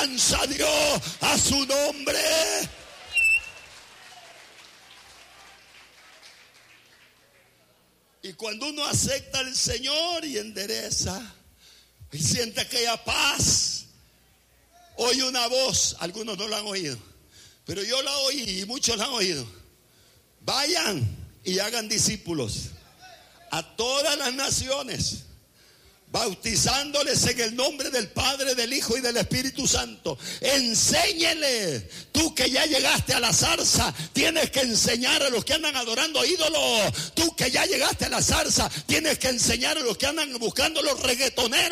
alabanza a Dios, a su nombre. Y cuando uno acepta al Señor y endereza y siente aquella paz, oye una voz, algunos no la han oído, pero yo la oí y muchos la han oído. Vayan y hagan discípulos a todas las naciones, bautizándoles en el nombre del Padre, del Hijo y del Espíritu Santo. Enséñele. Tú que ya llegaste a la zarza, tienes que enseñar a los que andan adorando ídolos. Tú que ya llegaste a la zarza, tienes que enseñar a los que andan buscando los reggaetoneros